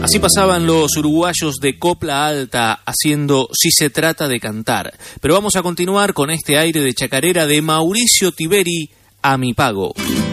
Así pasaban los uruguayos de Copla Alta haciendo Si se trata de cantar. Pero vamos a continuar con este aire de chacarera de Mauricio Tiberi, A mi pago.